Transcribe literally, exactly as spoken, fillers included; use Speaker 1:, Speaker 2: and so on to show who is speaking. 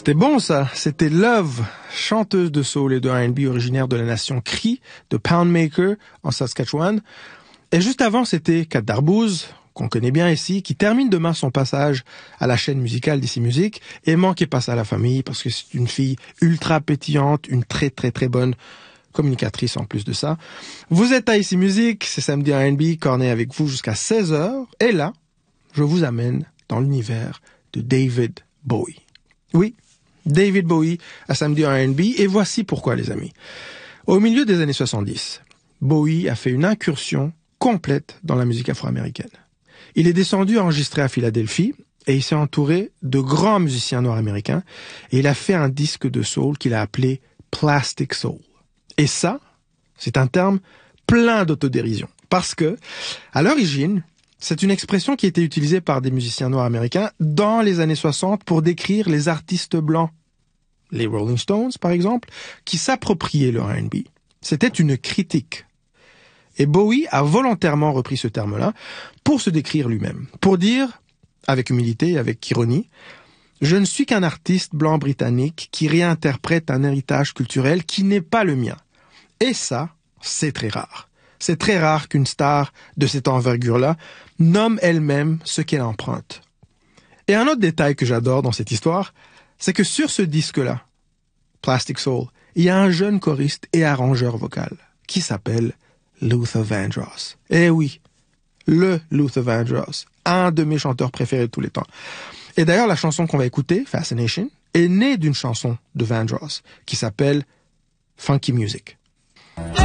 Speaker 1: C'était bon ça, c'était Love, chanteuse de soul et de R and B originaire de la nation Cree, de Poundmaker en Saskatchewan. Et juste avant, c'était Kat Darbouz, qu'on connaît bien ici, qui termine demain son passage à la chaîne musicale d'Ici Musique. Et manquez pas ça à la famille, parce que c'est une fille ultra pétillante, une très très très bonne communicatrice en plus de ça. Vous êtes à Ici Musique, c'est samedi R and B, Cornet avec vous jusqu'à seize heures. Et là, je vous amène dans l'univers de David Bowie. Oui, David Bowie à samedi R and B, et voici pourquoi les amis. Au milieu des années soixante-dix, Bowie a fait une incursion complète dans la musique afro-américaine. Il est descendu enregistrer à Philadelphie, et il s'est entouré de grands musiciens nord-américains, et il a fait un disque de soul qu'il a appelé Plastic Soul. Et ça, c'est un terme plein d'autodérision, parce que, à l'origine, c'est une expression qui a été utilisée par des musiciens noirs américains dans les années soixante pour décrire les artistes blancs. Les Rolling Stones, par exemple, qui s'appropriaient le R and B. C'était une critique. Et Bowie a volontairement repris ce terme-là pour se décrire lui-même. Pour dire, avec humilité et avec ironie, je ne suis qu'un artiste blanc britannique qui réinterprète un héritage culturel qui n'est pas le mien. Et ça, c'est très rare. C'est très rare qu'une star de cette envergure-là nomme elle-même ce qu'elle emprunte. Et un autre détail que j'adore dans cette histoire, c'est que sur ce disque-là, Plastic Soul, il y a un jeune choriste et arrangeur vocal qui s'appelle Luther Vandross. Eh oui, le Luther Vandross, un de mes chanteurs préférés de tous les temps. Et d'ailleurs, la chanson qu'on va écouter, Fascination, est née d'une chanson de Vandross qui s'appelle Funky Music.